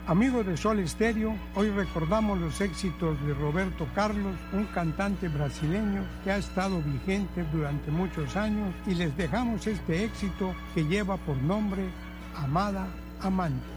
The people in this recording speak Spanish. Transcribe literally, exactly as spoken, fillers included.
Amigos de Sol Estéreo, hoy recordamos los éxitos de Roberto Carlos, un cantante brasileño que ha estado vigente durante muchos años, y les dejamos este éxito que lleva por nombre Amada Amante.